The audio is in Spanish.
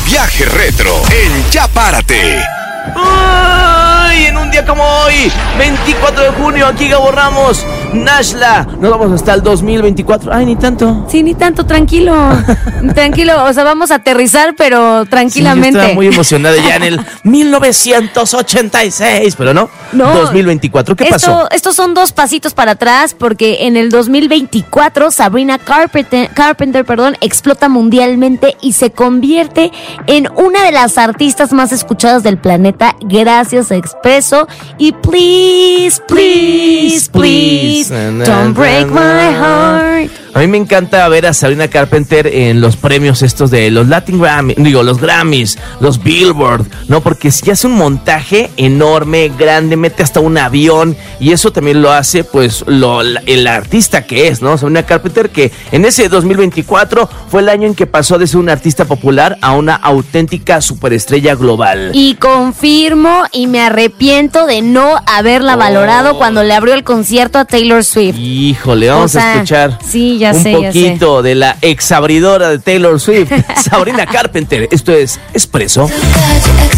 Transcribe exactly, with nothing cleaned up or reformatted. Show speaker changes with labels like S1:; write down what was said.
S1: viaje retro en Ya Párate.
S2: ¡Ay! En un día como hoy, veinticuatro de junio, aquí Gabo Ramos, Nashla. Nos vamos hasta el dos mil veinticuatro. Ay, ni tanto.
S3: Sí, ni tanto, tranquilo. Tranquilo, o sea, vamos a aterrizar, pero tranquilamente.
S2: Sí, yo estaba muy emocionada ya en el mil novecientos ochenta y seis, pero no,
S3: No.
S2: dos mil veinticuatro. ¿Qué
S3: Esto,
S2: pasó?
S3: estos son dos pasitos para atrás, porque en el dos mil veinticuatro Sabrina Carpenter, Carpenter perdón, explota mundialmente y se convierte en una de las artistas más escuchadas del planeta gracias a Expreso y Please, Please, Please, Don't Break My Heart.
S2: A mí me encanta ver a Sabrina Carpenter en los premios estos de los Latin Grammy, digo, los Grammys, los Billboard, ¿no? Porque si hace un montaje enorme, grande, mete hasta un avión y eso también lo hace, pues, lo, la, el artista que es, ¿no? Sabrina Carpenter, que en ese dos mil veinticuatro fue el año en que pasó de ser una artista popular a una auténtica superestrella global.
S3: Y confirmo y me arrepiento de no haberla
S2: Oh.
S3: valorado cuando le abrió el concierto a Taylor Swift.
S2: Híjole, vamos
S3: O sea,
S2: a escuchar
S3: sí, ya
S2: un
S3: sé, ya
S2: poquito de la exabridora de Taylor Swift, Sabrina Carpenter. Esto es Expreso.